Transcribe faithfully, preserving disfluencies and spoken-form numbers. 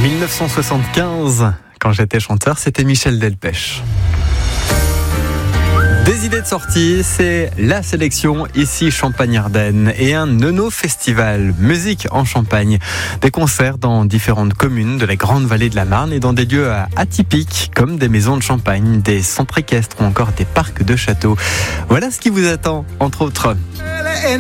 dix-neuf cent soixante-quinze, quand j'étais chanteur, c'était Michel Delpech. Des idées de sortie, c'est la sélection ici Champagne-Ardenne et un Nono Festival, musique en Champagne. Des concerts dans différentes communes de la grande vallée de la Marne et dans des lieux atypiques comme des maisons de champagne, des centres équestres ou encore des parcs de châteaux. Voilà ce qui vous attend, entre autres.